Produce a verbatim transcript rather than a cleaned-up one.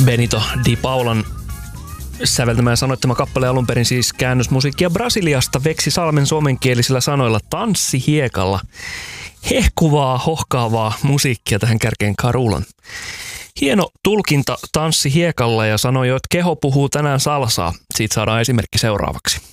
Benito Di Paulan säveltämä ja sanoittama kappale alun perin siis käännösmusiikkia Brasiliasta Veksi Salmen suomenkielisillä sanoilla Tanssi hiekalla. Hehkuvaa, hohkaavaa musiikkia tähän kärkeen Carulan. Hieno tulkinta Tanssi hiekalla ja sanoi jo, että keho puhuu tänään salsaa. Siitä saadaan esimerkki seuraavaksi.